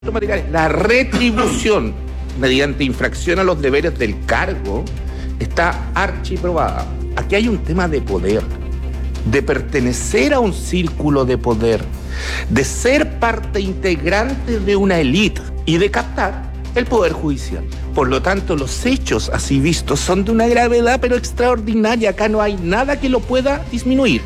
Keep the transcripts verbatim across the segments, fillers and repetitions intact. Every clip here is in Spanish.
La retribución mediante infracción a los deberes del cargo está archiprobada. Aquí hay un tema de poder, de pertenecer a un círculo de poder, de ser parte integrante de una élite y de captar el poder judicial. Por lo tanto, los hechos así vistos son de una gravedad pero extraordinaria. Acá no hay nada que lo pueda disminuir.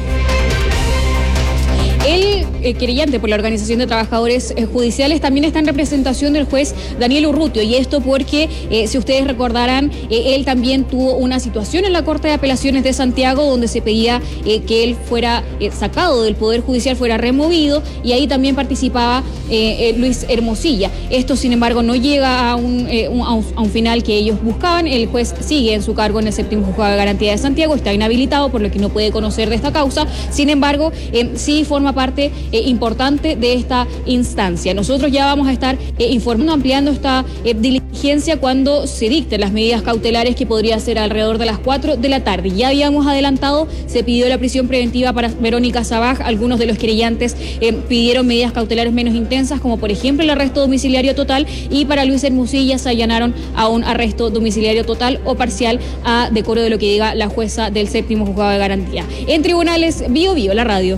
El eh, querellante por la Organización de Trabajadores eh, Judiciales también está en representación del juez Daniel Urrutia, y esto porque, eh, si ustedes recordarán, eh, él también tuvo una situación en la Corte de Apelaciones de Santiago donde se pedía eh, que él fuera eh, sacado del Poder Judicial, fuera removido, y ahí también participaba eh, eh, Luis Hermosilla. Esto, sin embargo, no llega a un, eh, un, a, un, a un final que ellos buscaban. El juez sigue en su cargo en el séptimo juzgado de garantía de Santiago, está inhabilitado, por lo que no puede conocer de esta causa. Sin embargo, eh, sí forma parte eh, importante de esta instancia. Nosotros ya vamos a estar eh, informando, ampliando esta eh, diligencia cuando se dicten las medidas cautelares, que podría ser alrededor de las cuatro de la tarde. Ya habíamos adelantado, se pidió la prisión preventiva para Verónica Sabaj. Algunos de los querellantes eh, pidieron medidas cautelares menos intensas, como por ejemplo el arresto domiciliario total, y para Luis Hermosilla se allanaron a un arresto domiciliario total o parcial, a decoro de lo que diga la jueza del séptimo juzgado de garantía. En tribunales, Bio Bio, la radio.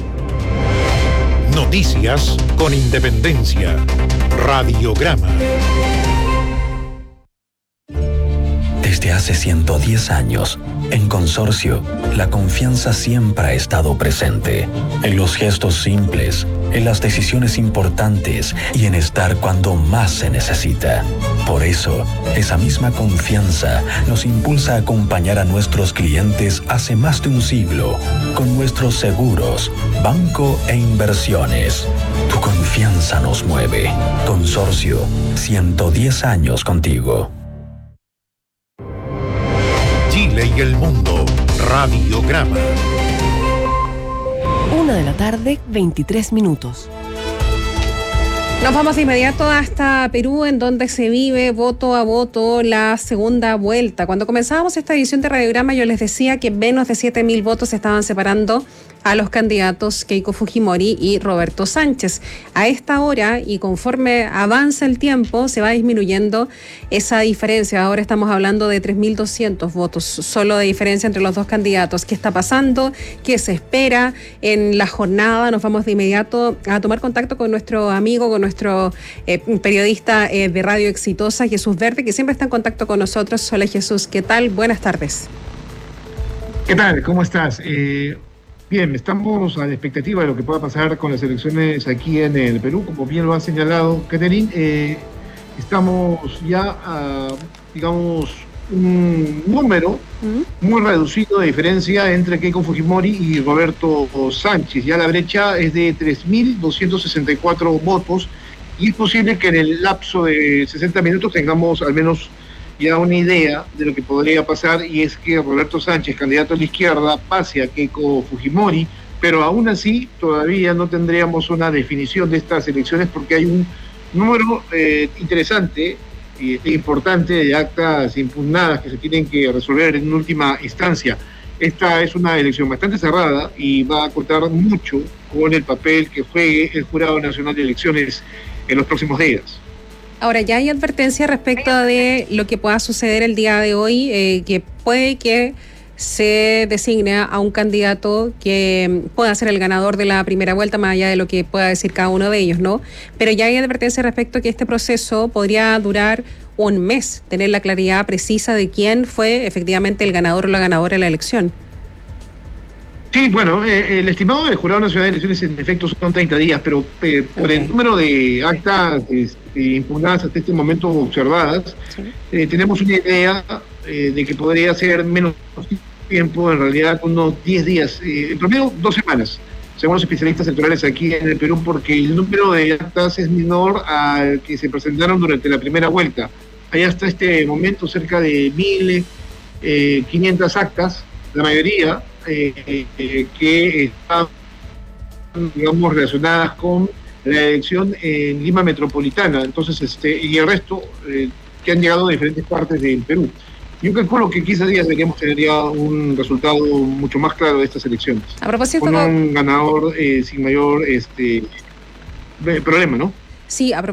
Noticias con independencia. Radiograma. Desde hace ciento diez años, en Consorcio, la confianza siempre ha estado presente. En los gestos simples, en las decisiones importantes y en estar cuando más se necesita. Por eso, esa misma confianza nos impulsa a acompañar a nuestros clientes hace más de un siglo con nuestros seguros, banco e inversiones. Tu confianza nos mueve. Consorcio, ciento diez años contigo. Chile y el mundo. Radiograma. Una de la tarde, veintitrés minutos. Nos vamos de inmediato hasta Perú, en donde se vive voto a voto la segunda vuelta. Cuando comenzábamos esta edición de Radiograma, yo les decía que menos de siete mil votos estaban separando a los candidatos Keiko Fujimori y Roberto Sánchez. A esta hora, y conforme avanza el tiempo, se va disminuyendo esa diferencia. Ahora estamos hablando de tres mil doscientos votos solo de diferencia entre los dos candidatos. ¿Qué está pasando? ¿Qué se espera en la jornada? Nos vamos de inmediato a tomar contacto con nuestro amigo, con nuestro eh, periodista eh, de Radio Exitosa, Jesús Verde, que siempre está en contacto con nosotros. Hola, Jesús, ¿qué tal? Buenas tardes. ¿Qué tal? ¿Cómo estás? Eh... Bien, estamos a la expectativa de lo que pueda pasar con las elecciones aquí en el Perú. Como bien lo ha señalado Catherine, eh, estamos ya a, digamos, un número ¿Mm? muy reducido de diferencia entre Keiko Fujimori y Roberto Sánchez. Ya la brecha es de tres mil doscientos sesenta y cuatro votos, y es posible que en el lapso de sesenta minutos tengamos al menos ya una idea de lo que podría pasar, y es que Roberto Sánchez, candidato a la izquierda, pase a Keiko Fujimori, pero aún así todavía no tendríamos una definición de estas elecciones, porque hay un número eh, interesante e importante de actas impugnadas que se tienen que resolver en última instancia. Esta es una elección bastante cerrada y va a contar mucho con el papel que juegue el Jurado Nacional de Elecciones en los próximos días. Ahora, ya hay advertencia respecto de lo que pueda suceder el día de hoy, eh, que puede que se designe a un candidato que pueda ser el ganador de la primera vuelta, más allá de lo que pueda decir cada uno de ellos, ¿no? Pero ya hay advertencia respecto a que este proceso podría durar un mes, tener la claridad precisa de quién fue efectivamente el ganador o la ganadora de la elección. Sí, bueno, eh, el estimado del Jurado Nacional de Elecciones en efecto son treinta días, pero eh, por okay. el número de actas este, impugnadas hasta este momento observadas, sí. eh, tenemos una idea eh, de que podría ser menos tiempo, en realidad unos diez días, eh, en promedio dos semanas, según los especialistas electorales aquí en el Perú, porque el número de actas es menor al que se presentaron durante la primera vuelta. Hay hasta este momento cerca de mil quinientas actas, la mayoría Eh, eh, que están, digamos, relacionadas con la elección en Lima Metropolitana, entonces este y el resto eh, que han llegado de diferentes partes del Perú. Yo calculo que quince días deberíamos tener ya un resultado mucho más claro de estas elecciones. A propósito, con un ganador eh, sin mayor este problema, ¿no? Sí, a